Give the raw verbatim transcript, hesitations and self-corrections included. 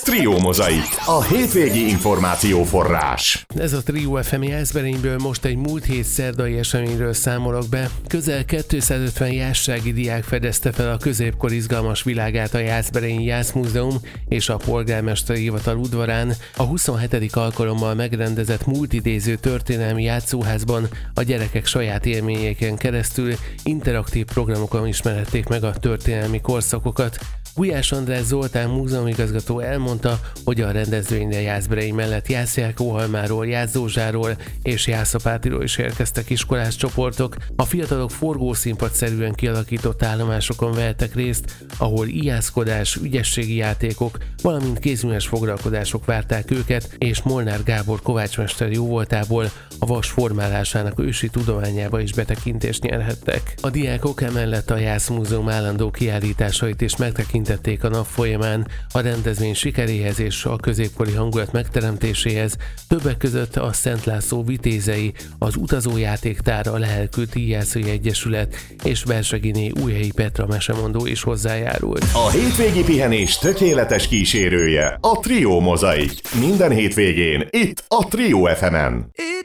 Trio Mozaik, a hétvégi információforrás. Ez a Trio ef em Jászberényből most egy múlt hét szerdai eseményről számolok be. Közel kétszázötven jászsági diák fedezte fel a középkor izgalmas világát a Jászberényi Jászmúzeum és a Polgármesteri Hivatal udvarán. A huszonhetedik alkalommal megrendezett multidéző történelmi játszóházban a gyerekek saját élményeken keresztül interaktív programokon ismerhették meg a történelmi korszakokat. Gulyás András Zoltán múzeumigazgató elmondta, hogy a rendezvényre Jászberény mellett Jász-Jákóhalmáról, Jász-Zsózsáról és Jász-Apátiról is érkeztek iskolás csoportok. A fiatalok forgószínpadszerűen kialakított állomásokon vehettek részt, ahol ijászkodás, ügyességi játékok, valamint kézműves foglalkozások várták őket, és Molnár Gábor kovácsmester jóvoltából a vas formálásának ősi tudományába is betekintést nyerhettek. A diákok emellett a Jászmúzeum állandó kiállításait is megtekintették a nap folyamán. A rendezvény sikeréhez és a középkori hangulat megteremtéséhez többek között a Szent László Vitézei, az Utazójátéktár, a Lelkülti Jászai Egyesület és Berseginé Újhelyi Petra mesemondó is hozzájárult. A hétvégi pihenés tökéletes kísérője a Trio Mozaik. Minden hétvégén itt a Trio ef emen.